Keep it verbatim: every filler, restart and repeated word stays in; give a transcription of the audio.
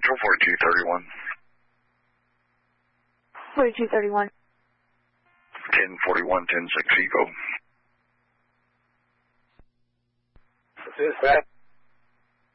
Central, forty-two thirty-one. forty-two thirty-one. ten forty-one, ten six Eco. Dispatch.